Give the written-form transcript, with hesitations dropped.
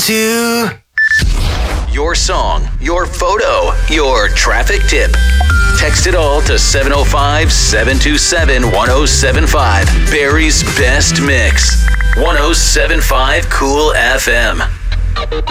Two. Your song, your photo, your traffic tip. Text it all to 705-727-1075. Barry's Best Mix. 1075 Cool FM.